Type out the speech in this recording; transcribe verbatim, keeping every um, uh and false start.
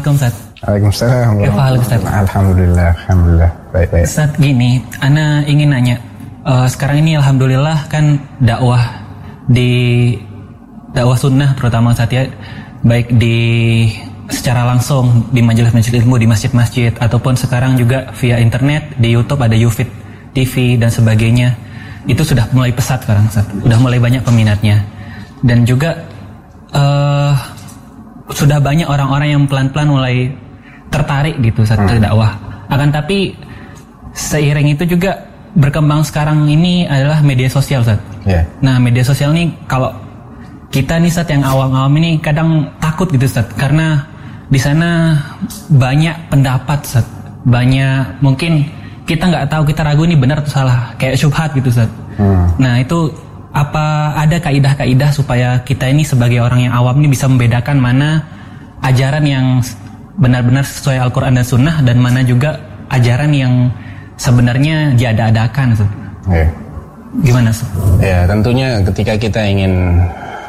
Assalamualaikum Ustaz. Waalaikumsalam. Ya, Ustaz. Alhamdulillah, alhamdulillah. Baik-baik. Ustaz, gini, ana ingin nanya. Uh, sekarang ini alhamdulillah kan dakwah di dakwah sunnah terutama Ustaz ya, baik di secara langsung di majelis-majelis ilmu di masjid-masjid ataupun sekarang juga via internet di YouTube ada YouFit T V dan sebagainya. Itu sudah mulai pesat sekarang Ustaz. Sudah mulai banyak peminatnya. Dan juga uh, sudah banyak orang-orang yang pelan-pelan mulai tertarik gitu Ustaz ke dakwah. Akan tapi seiring itu juga berkembang sekarang ini adalah media sosial Ustaz. Yeah. Nah, media sosial ini kalau kita nih Ustaz yang awam-awam ini kadang takut gitu Ustaz, karena di sana banyak pendapat Ustaz. Banyak mungkin kita nggak tahu, kita ragu ini benar atau salah, kayak syubhat gitu Ustaz. Hmm. Nah, itu apa ada kaidah-kaidah supaya kita ini sebagai orang yang awam ini bisa membedakan mana ajaran yang benar-benar sesuai Al-Quran dan Sunnah dan mana juga ajaran yang sebenarnya diada-adakan Ustaz. Yeah. Gimana Ustaz? Ya, tentunya ketika kita ingin